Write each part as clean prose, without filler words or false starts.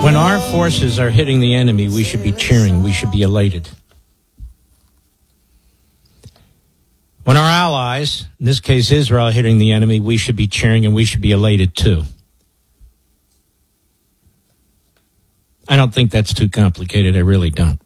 When our forces are hitting the enemy, we should be cheering. We should be elated. When our allies, in this case Israel, are hitting the enemy, we should be cheering and we should be elated too. I don't think that's too complicated. I really don't.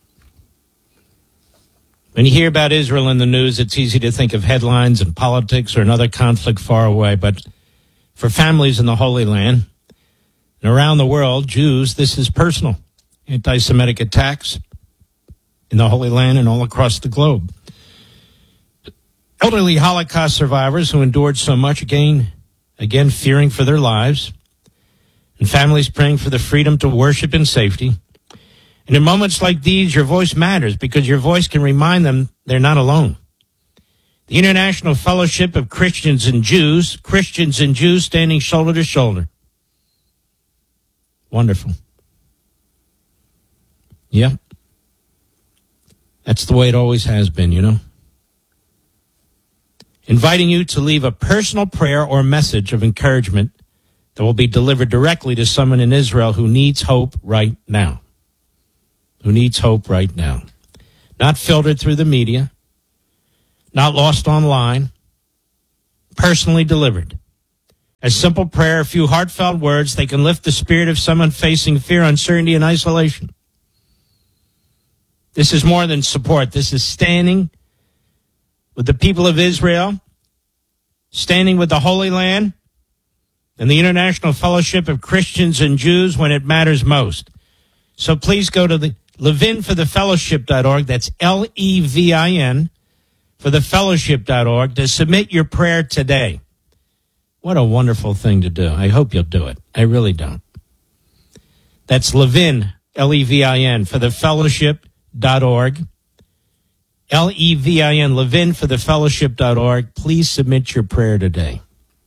When you hear about Israel in the news, it's easy to think of headlines and politics or another conflict far away. But for families in the Holy Land and around the world, Jews, this is personal. Anti-Semitic attacks in the Holy Land and all across the globe. Elderly Holocaust survivors who endured so much, again fearing for their lives, and families praying for the freedom to worship in safety. And in moments like these, your voice matters because your voice can remind them they're not alone. The International Fellowship of Christians and Jews standing shoulder to shoulder. Wonderful. Yeah. That's the way it always has been, you know. Inviting you to leave a personal prayer or message of encouragement that will be delivered directly to someone in Israel who needs hope right now. Who needs hope right now. Not filtered through the media, not lost online, personally delivered. A simple prayer, a few heartfelt words, they can lift the spirit of someone facing fear, uncertainty, and isolation. This is more than support. This is standing with the people of Israel, standing with the Holy Land, and the International Fellowship of Christians and Jews when it matters most. So please go to the levinforthefellowship.org. That's Levin for thefellowship.org to submit your prayer today. What a wonderful thing to do. I hope you'll do it. I really don't. That's Levin, Levin, for thefellowship.org. Levin, Levin for thefellowship.org. Please submit your prayer today.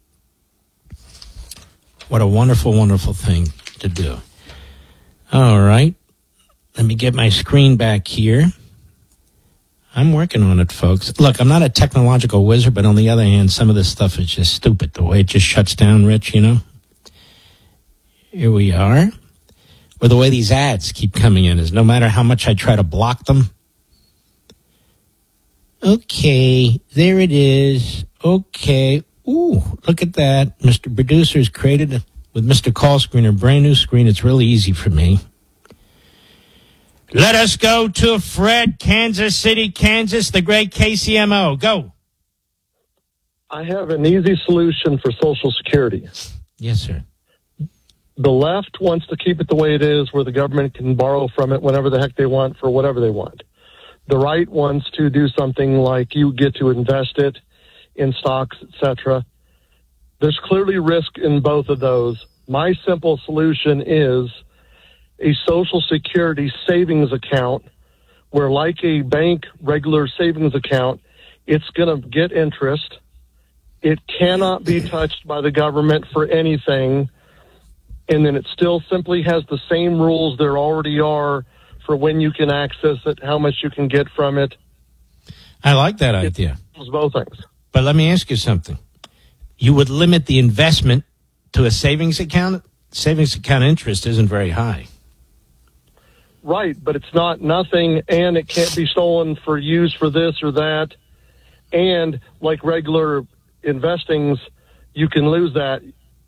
What a wonderful, wonderful thing to do. All right. Let me get my screen back here. I'm working on it, folks. Look, I'm not a technological wizard, but on the other hand, some of this stuff is just stupid. The way it just shuts down, Rich, you know. Here we are. Or the way these ads keep coming in is no matter how much I try to block them. Okay, there it is. Okay. Ooh, look at that. Mr. Producer's created with Mr. Call Screen a brand new screen. It's really easy for me. Let us go to Fred, Kansas City, Kansas, the great KCMO. Go. I have an easy solution for Social Security. Yes, sir. The left wants to keep it the way it is, where the government can borrow from it whenever the heck they want for whatever they want. The right wants to do something like you get to invest it in stocks, etc. There's clearly risk in both of those. My simple solution is a Social Security savings account where, like a bank regular savings account, it's going to get interest. It cannot be touched by the government for anything. And then it still simply has the same rules there already are for when you can access it, how much you can get from it. I like that idea. It's both things. But let me ask you something. You would limit the investment to a savings account? Savings account interest isn't very high. Right, but it's not nothing, and it can't be stolen for use for this or that. And like regular investings, you can lose that.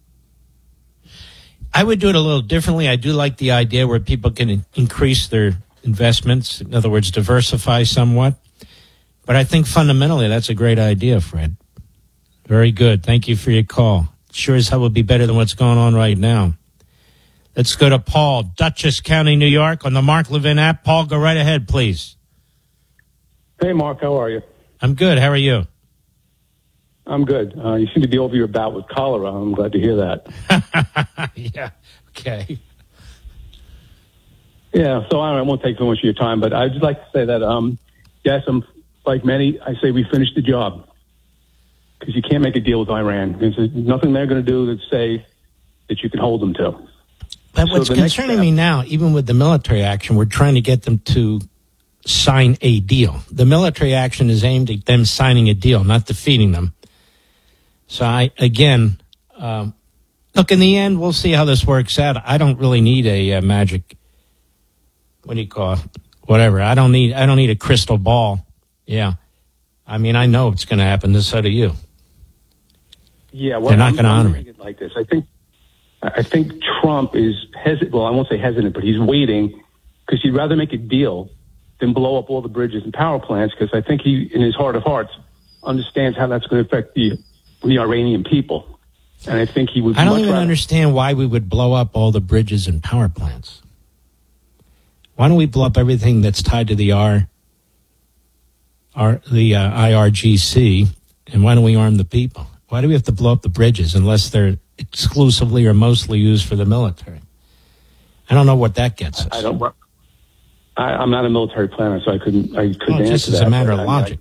I would do it a little differently. I do like the idea where people can increase their investments. In other words, diversify somewhat. But I think fundamentally that's a great idea, Fred. Very good. Thank you for your call. Sure as hell would be better than what's going on right now. Let's go to Paul, Dutchess County, New York, on the Mark Levin app. Paul, go right ahead, please. Hey, Mark, how are you? I'm good. How are you? I'm good. You seem to be over your bout with cholera. I'm glad to hear that. Yeah, okay. Yeah, so I won't take so much of your time, but I'd just like to say that, yes, I'm like many, I say we finished the job. Because you can't make a deal with Iran. There's nothing they're going to do that say that you can hold them to. But what's concerning me now, even with the military action, we're trying to get them to sign a deal. The military action is aimed at them signing a deal, not defeating them. So Look, in the end, we'll see how this works out. I don't really need a magic, what do you call it? Whatever. I don't need a crystal ball. Yeah. I mean, I know it's going to happen. So do you. Yeah, well, they're not going to honor it like this. I think Trump is hesitant. Well, I won't say hesitant, but he's waiting because he'd rather make a deal than blow up all the bridges and power plants. Because I think he, in his heart of hearts, understands how that's going to affect the Iranian people. And I think he would. I don't even understand why we would blow up all the bridges and power plants. Why don't we blow up everything that's tied to the IRGC? And why don't we arm the people? Why do we have to blow up the bridges unless they're exclusively or mostly used for the military? I don't know what that gets us. I'm not a military planner, so I couldn't answer that. Just as a matter of logic.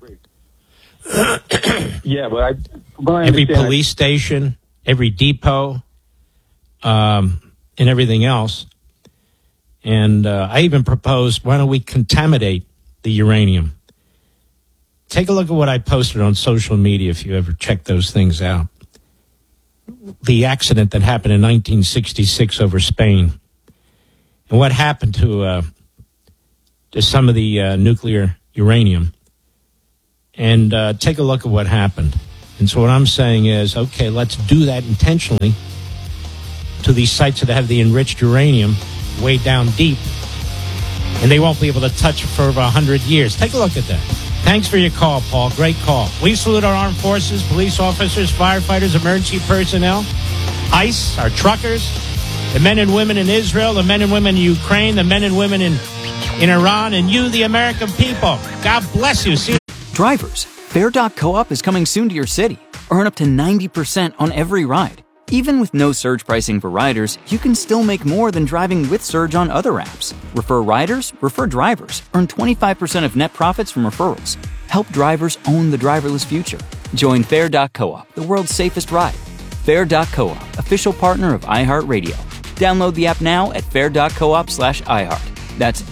Yeah, but I every police station, every depot, and everything else. And I even proposed, why don't we contaminate the uranium? Take a look at what I posted on social media if you ever check those things out. The accident that happened in 1966 over Spain. And what happened to some of the nuclear uranium. And take a look at what happened. And so what I'm saying is, okay, let's do that intentionally to these sites that have the enriched uranium way down deep. And they won't be able to touch it for over 100 years. Take a look at that. Thanks for your call, Paul. Great call. We salute our armed forces, police officers, firefighters, emergency personnel, ICE, our truckers, the men and women in Israel, the men and women in Ukraine, the men and women in Iran, and you, the American people. God bless you. See you. Drivers, Fair.coop is coming soon to your city. Earn up to 90% on every ride. Even with no surge pricing for riders, you can still make more than driving with Surge on other apps. Refer riders, refer drivers. Earn 25% of net profits from referrals. Help drivers own the driverless future. Join Fair.coop, the world's safest ride. Fair.coop, official partner of iHeartRadio. Download the app now at fair.coop/iHeart. That's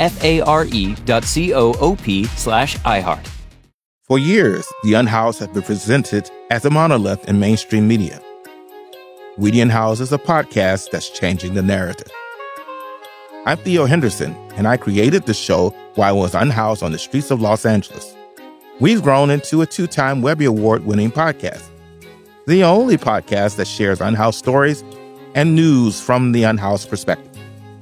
FARE.coop/iHeart. For years, The Unhoused has been presented as a monolith in mainstream media. We the Unhoused is a podcast that's changing the narrative. I'm Theo Henderson, and I created the show while I was unhoused on the streets of Los Angeles. We've grown into a 2-time Webby Award-winning podcast, the only podcast that shares unhoused stories and news from the unhoused perspective.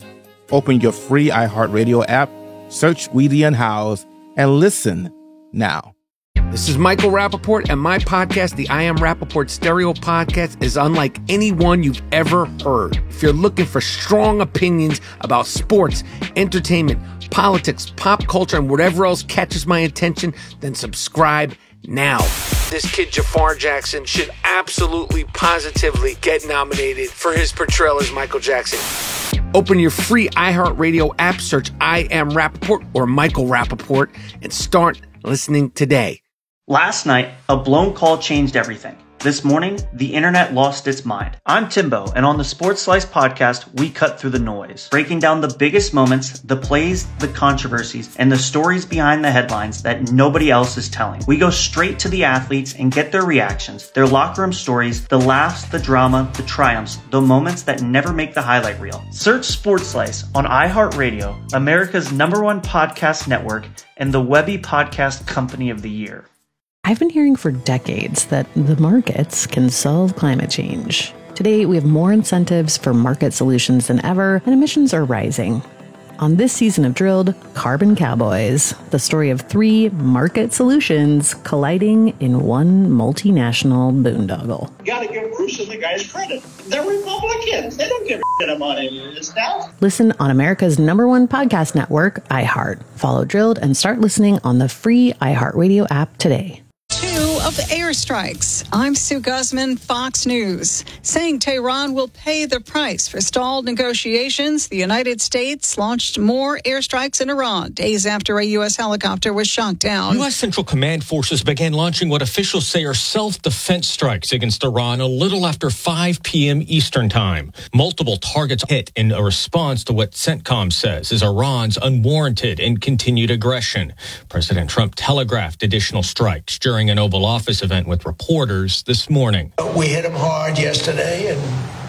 Open your free iHeartRadio app, search We the Unhoused, and listen now. This is Michael Rappaport, and my podcast, the I Am Rappaport Stereo Podcast, is unlike any one you've ever heard. If you're looking for strong opinions about sports, entertainment, politics, pop culture, and whatever else catches my attention, then subscribe now. This kid, Jafar Jackson, should absolutely, positively get nominated for his portrayal as Michael Jackson. Open your free iHeartRadio app, search I Am Rappaport or Michael Rappaport, and start listening today. Last night, a blown call changed everything. This morning, the internet lost its mind. I'm Timbo, and on the Sports Slice podcast, we cut through the noise, breaking down the biggest moments, the plays, the controversies, and the stories behind the headlines that nobody else is telling. We go straight to the athletes and get their reactions, their locker room stories, the laughs, the drama, the triumphs, the moments that never make the highlight reel. Search Sports Slice on iHeartRadio, America's #1 podcast network, and the Webby Podcast Company of the Year. I've been hearing for decades that the markets can solve climate change. Today, we have more incentives for market solutions than ever, and emissions are rising. On this season of Drilled, Carbon Cowboys, the story of 3 market solutions colliding in one multinational boondoggle. You gotta give Bruce and the guys credit. They're Republicans. They don't give a shit about any of this stuff. Listen on America's #1 podcast network, iHeart. Follow Drilled and start listening on the free iHeartRadio app today. 2 of the airstrikes. I'm Sue Guzman, Fox News. Saying Tehran will pay the price for stalled negotiations, the United States launched more airstrikes in Iran days after a U.S. helicopter was shot down. U.S. Central Command forces began launching what officials say are self-defense strikes against Iran a little after 5 p.m. Eastern Time. Multiple targets hit in a response to what CENTCOM says is Iran's unwarranted and continued aggression. President Trump telegraphed additional strikes during an Oval Office event with reporters this morning. We hit them hard yesterday, and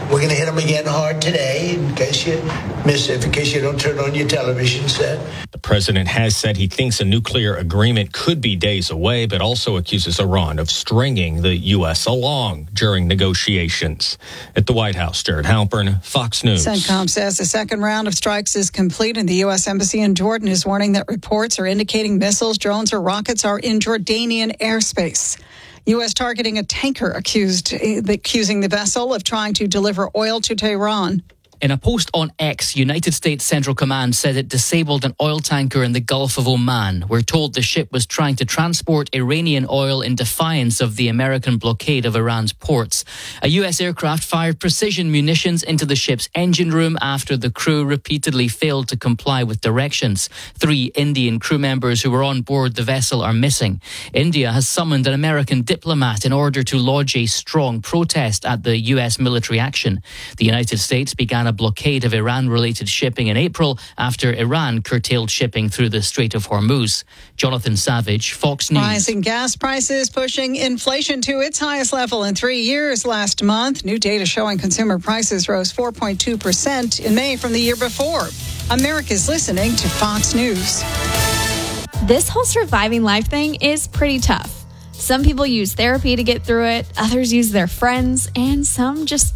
We're going to hit them again hard today in case you miss it, in case you don't turn on your television set. The president has said he thinks a nuclear agreement could be days away, but also accuses Iran of stringing the U.S. along during negotiations. At the White House, Jared Halpern, Fox News. CENTCOM says the second round of strikes is complete, and the U.S. Embassy in Jordan is warning that reports are indicating missiles, drones, or rockets are in Jordanian airspace. U.S. targeting a tanker accusing the vessel of trying to deliver oil to Tehran. In a post on X, United States Central Command said it disabled an oil tanker in the Gulf of Oman. We're told the ship was trying to transport Iranian oil in defiance of the American blockade of Iran's ports. A U.S. aircraft fired precision munitions into the ship's engine room after the crew repeatedly failed to comply with directions. 3 Indian crew members who were on board the vessel are missing. India has summoned an American diplomat in order to lodge a strong protest at the U.S. military action. The United States began a blockade of Iran-related shipping in April after Iran curtailed shipping through the Strait of Hormuz. Jonathan Savage, Fox News. Rising gas prices pushing inflation to its highest level in 3 years last month. New data showing consumer prices rose 4.2% in May from the year before. America's listening to Fox News. This whole surviving life thing is pretty tough. Some people use therapy to get through it, others use their friends, and some just